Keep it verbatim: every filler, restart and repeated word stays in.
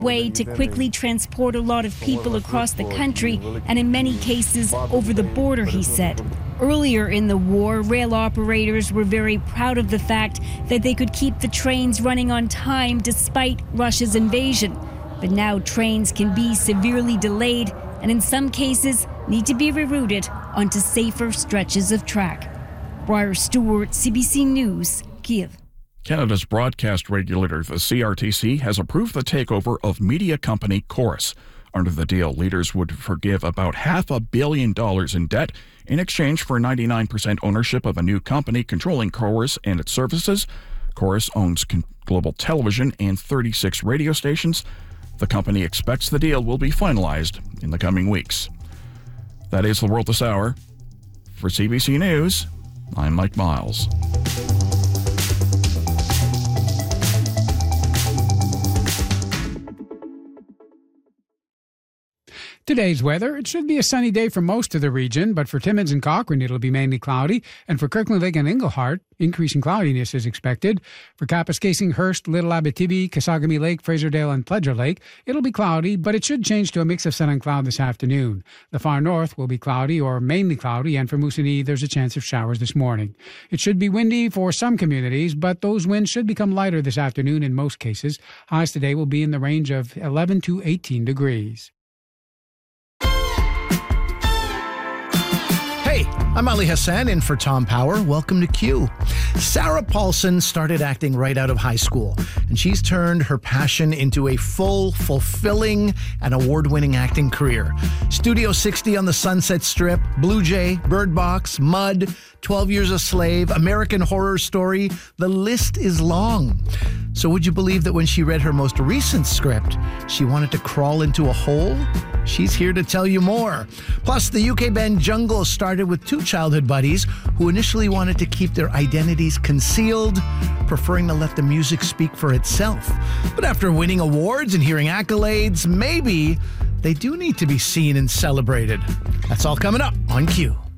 way to quickly transport a lot of people across the country and in many cases over the border, he said. Earlier in the war, rail operators were very proud of the fact that they could keep the trains running on time despite Russia's invasion. But now trains can be severely delayed and in some cases need to be rerouted onto safer stretches of track. Briar Stewart, C B C News, Kiev. Canada's broadcast regulator, the C R T C, has approved the takeover of media company Corus. Under the deal, leaders would forgive about half a billion dollars in debt in exchange for ninety-nine percent ownership of a new company controlling Corus and its services. Corus owns Global Television and thirty-six radio stations. The company expects the deal will be finalized in the coming weeks. That is the world this hour. For C B C News, I'm Mike Miles. Today's weather, it should be a sunny day for most of the region, but for Timmins and Cochrane, it'll be mainly cloudy. And for Kirkland Lake and Englehart, increasing cloudiness is expected. For Kapuskasing, Hearst, Little Abitibi, Kasagami Lake, Fraserville, and Pledger Lake, it'll be cloudy, but it should change to a mix of sun and cloud this afternoon. The far north will be cloudy or mainly cloudy, and for Moosonee, there's a chance of showers this morning. It should be windy for some communities, but those winds should become lighter this afternoon in most cases. Highs today will be in the range of eleven to eighteen degrees. Hey, I'm Ali Hassan in for Tom Power. Welcome to Q. Sarah Paulson started acting right out of high school, and she's turned her passion into a full, fulfilling, and award-winning acting career. Studio sixty on the Sunset Strip, Blue Jay, Bird Box, Mud, twelve Years a Slave, American Horror Story. The list is long. So would you believe that when she read her most recent script, she wanted to crawl into a hole? She's here to tell you more. Plus, the U K band Jungle started with two childhood buddies who initially wanted to keep their identities concealed, preferring to let the music speak for itself. But after winning awards and hearing accolades, maybe they do need to be seen and celebrated. That's all coming up on Q.